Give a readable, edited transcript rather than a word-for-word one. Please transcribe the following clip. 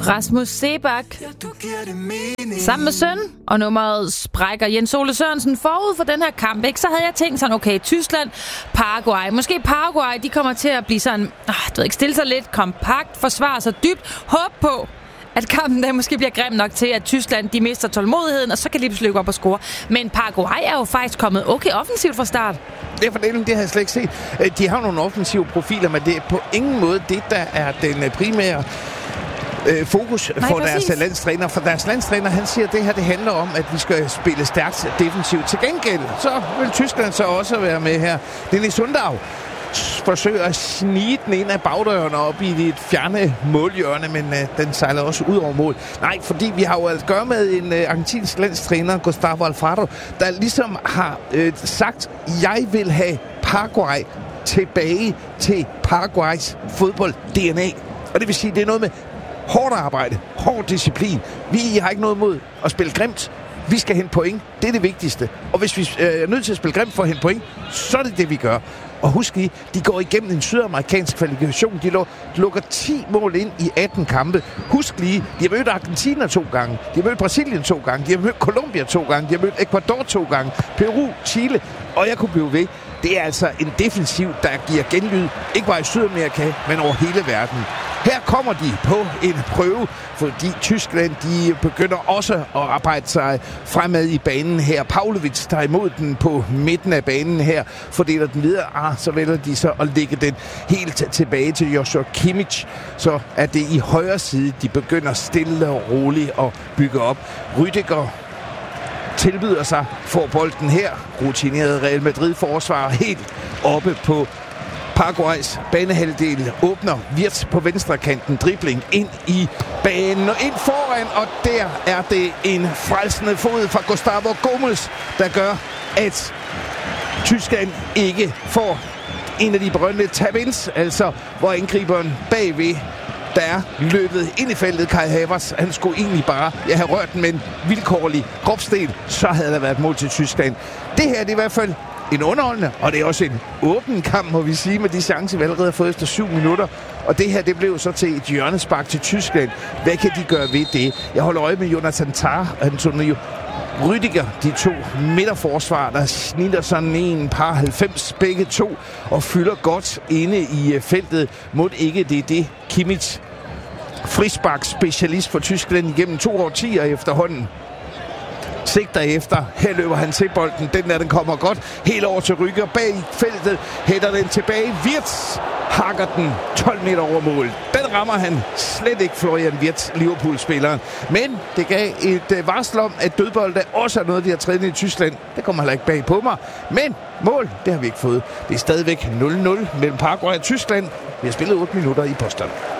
Rasmus Seebach sammen med søn, og nummeret sprækker Jens Ole Sørensen forud for den her kamp, ikke? Så havde jeg tænkt sådan, okay, Tyskland, Paraguay. Måske Paraguay, de kommer til at blive sådan, stille sig lidt kompakt, forsvare sig dybt, håb på, at kampen der måske bliver grim nok til, at Tyskland de mister tålmodigheden, og så kan de pludselig løbe op og score. Men Paraguay er jo faktisk kommet okay offensivt fra start. Det har jeg slet ikke set. De har nogle offensive profiler, men det er på ingen måde det, der er den primære fokus for deres landstræner. For deres landstræner, han siger, at det her det handler om, at vi skal spille stærkt defensivt. Til gengæld, så vil Tyskland så også være med her. Dennis Sundau forsøger at snige den ind af bagdøren op i det fjerne målhjørne, men den sejler også ud over mål. Nej, fordi vi har jo at gøre med en argentinsk landstræner, Gustavo Alfaro, der ligesom har sagt, jeg vil have Paraguay tilbage til Paraguays fodbold-DNA. Og det vil sige, det er noget med hårdt arbejde, hård disciplin. Vi har ikke noget mod at spille grimt. Vi skal hente point. Det er det vigtigste. Og hvis vi er nødt til at spille grimt for at hente point, så er det det, vi gør. Og husk lige, de går igennem en sydamerikansk kvalifikation. De lukker 10 mål ind i 18 kampe. Husk lige, de har mødt Argentina 2 gange. De har mødt Brasilien 2 gange. De har mødt Colombia 2 gange. De har mødt Ecuador 2 gange. Peru, Chile. Og jeg kunne blive ved. Det er altså en defensiv, der giver genlyd. Ikke bare i Sydamerika, men over hele verden. Her kommer de på en prøve, fordi Tyskland de begynder også at arbejde sig fremad i banen her. Pavlovic tager imod den på midten af banen her, fordeler den videre. Så vælger de så at lægge den helt tilbage til Joshua Kimmich. Så er det i højre side, de begynder stille og roligt at bygge op. Rüdiger tilbyder sig, får bolden her. Rutineret Real Madrid-forsvarer helt oppe på Paraguays banehalvdel, åbner Wirtz på venstre kanten, dribling ind i banen og ind foran, og der er det en frelsende fod fra Gustavo Gomes, der gør, at Tyskland ikke får en af de berømte tap-ins, altså hvor angriberen bagved, der er løbet ind i feltet, Kai Havertz, han skulle egentlig bare have rørt den med en vilkårlig kropsdel, så havde der været mål til Tyskland. Det her det er i hvert fald en underholdende, og det er også en åben kamp, må vi sige, med de chancer, vi allerede har fået efter 7 minutter. Og det her, det blev så til et hjørnespark til Tyskland. Hvad kan de gøre ved det? Jeg holder øje med Jonathan Tah, Antonio Rüdiger, de 2 midterforsvar, der snitter sådan en par 90 begge to, og fylder godt inde i feltet. Mod ikke det Kimmich, frispark-specialist for Tyskland igennem 2 årtier efterhånden, sigter efter. Her løber han til bolden. Den kommer godt helt over til Rüdiger bag feltet. Hætter den tilbage. Wirtz hakker den 12 meter over mål. Den rammer han slet ikke, Florian Wirtz, Liverpool-spilleren. Men det gav et varsel om, at dødbold der også er noget, de har trænet i Tyskland. Det kommer heller ikke bag på mig. Men mål, det har vi ikke fået. Det er stadigvæk 0-0 mellem Paraguay og Tyskland. Vi har spillet 8 minutter i Boston.